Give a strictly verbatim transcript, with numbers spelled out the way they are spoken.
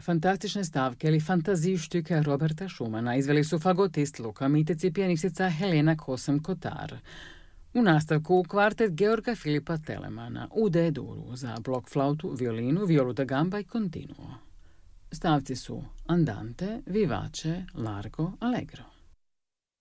Fantastične stavke ili fantazištike Roberta Schumana izveli su fagotist Luka Mitec i pijanistica Helena Kosem-Kotar. U nastavku kvartet Georga Filipa Telemana u D-duru za blok flautu, violinu, violu da gamba i continuo. Stavci su andante, vivace, largo, allegro.